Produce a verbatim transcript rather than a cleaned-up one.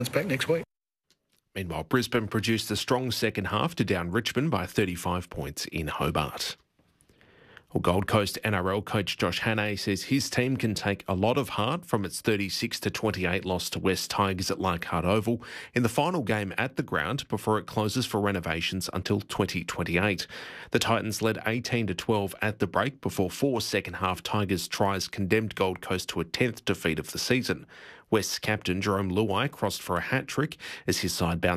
back next week. Meanwhile, Brisbane produced a strong second half to down Richmond by thirty-five points in Hobart. Well, Gold Coast N R L coach Josh Hannay says his team can take a lot of heart from its thirty-six to twenty-eight loss to West Tigers at Leichhardt Oval in the final game at the ground before it closes for renovations until twenty twenty-eight. The Titans led eighteen to twelve at the break before four second-half Tigers tries condemned Gold Coast to a tenth defeat of the season. West's captain Jerome Luai crossed for a hat-trick as his side bounced